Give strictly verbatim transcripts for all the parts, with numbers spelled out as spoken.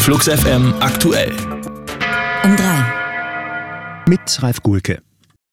Flux F M aktuell. Um drei. Mit Ralf Gulke.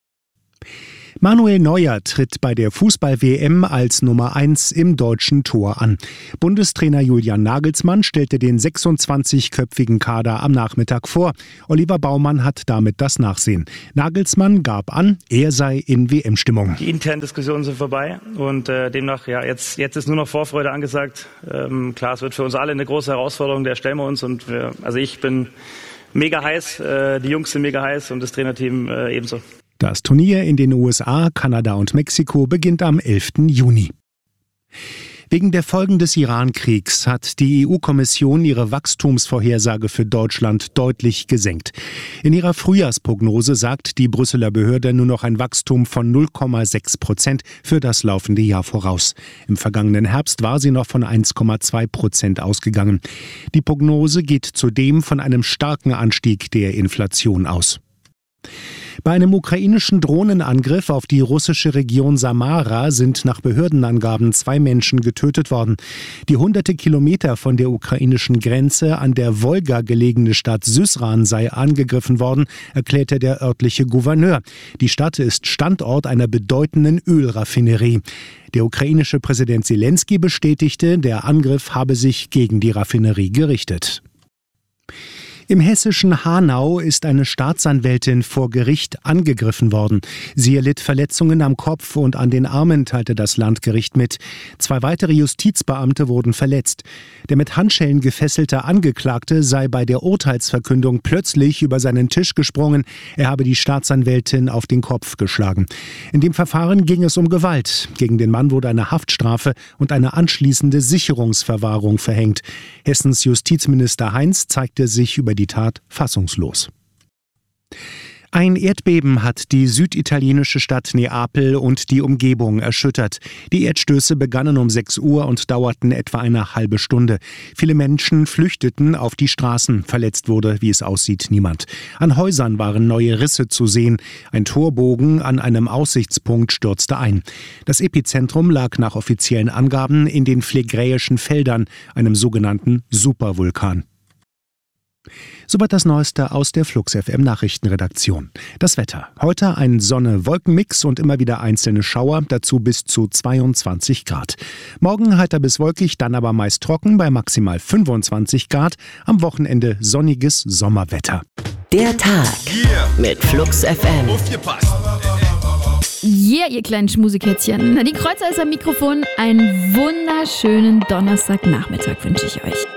Manuel Neuer tritt bei der Fußball-W M als Nummer eins im deutschen Tor an. Bundestrainer Julian Nagelsmann stellte den sechsundzwanzigköpfigen Kader am Nachmittag vor. Oliver Baumann hat damit das Nachsehen. Nagelsmann gab an, er sei in W M-Stimmung. Die internen Diskussionen sind vorbei und äh, demnach, ja, jetzt, jetzt ist nur noch Vorfreude angesagt. Ähm, klar, es wird für uns alle eine große Herausforderung, der stellen wir uns. Und wir, also ich bin mega heiß, äh, die Jungs sind mega heiß und das Trainerteam äh, ebenso. Das Turnier in den U S A, Kanada und Mexiko beginnt am elften Juni. Wegen der Folgen des Iran-Kriegs hat die E U-Kommission ihre Wachstumsvorhersage für Deutschland deutlich gesenkt. In ihrer Frühjahrsprognose sagt die Brüsseler Behörde nur noch ein Wachstum von null Komma sechs Prozent für das laufende Jahr voraus. Im vergangenen Herbst war sie noch von eins Komma zwei Prozent ausgegangen. Die Prognose geht zudem von einem starken Anstieg der Inflation aus. Bei einem ukrainischen Drohnenangriff auf die russische Region Samara sind nach Behördenangaben zwei Menschen getötet worden. Die hunderte Kilometer von der ukrainischen Grenze an der Wolga gelegene Stadt Syzran sei angegriffen worden, erklärte der örtliche Gouverneur. Die Stadt ist Standort einer bedeutenden Ölraffinerie. Der ukrainische Präsident Selenskyj bestätigte, der Angriff habe sich gegen die Raffinerie gerichtet. Im hessischen Hanau ist eine Staatsanwältin vor Gericht angegriffen worden. Sie erlitt Verletzungen am Kopf und an den Armen, teilte das Landgericht mit. Zwei weitere Justizbeamte wurden verletzt. Der mit Handschellen gefesselte Angeklagte sei bei der Urteilsverkündung plötzlich über seinen Tisch gesprungen. Er habe die Staatsanwältin auf den Kopf geschlagen. In dem Verfahren ging es um Gewalt. Gegen den Mann wurde eine Haftstrafe und eine anschließende Sicherungsverwahrung verhängt. Hessens Justizminister Heinz zeigte sich über die Tat fassungslos. Ein Erdbeben hat die süditalienische Stadt Neapel und die Umgebung erschüttert. Die Erdstöße begannen um sechs Uhr und dauerten etwa eine halbe Stunde. Viele Menschen flüchteten auf die Straßen. Verletzt wurde, wie es aussieht, niemand. An Häusern waren neue Risse zu sehen. Ein Torbogen an einem Aussichtspunkt stürzte ein. Das Epizentrum lag nach offiziellen Angaben in den Phlegräischen Feldern, einem sogenannten Supervulkan. Soweit das Neueste aus der Flux F M Nachrichtenredaktion. Das Wetter. Heute ein Sonne-Wolken-Mix und immer wieder einzelne Schauer, dazu bis zu zweiundzwanzig Grad. Morgen heiter bis wolkig, dann aber meist trocken bei maximal fünfundzwanzig Grad. Am Wochenende sonniges Sommerwetter. Der Tag mit Flux F M. Yeah, ihr kleinen Schmusekätzchen. Nadine Kreuzer ist am Mikrofon. Einen wunderschönen Donnerstagnachmittag wünsche ich euch.